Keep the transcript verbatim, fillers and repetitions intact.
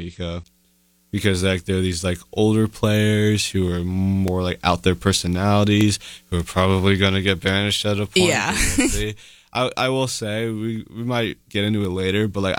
Benfica because like they're these like older players who are more like out there personalities who are probably going to get banished at a point. Yeah. I, I will say we, we might get into it later, but like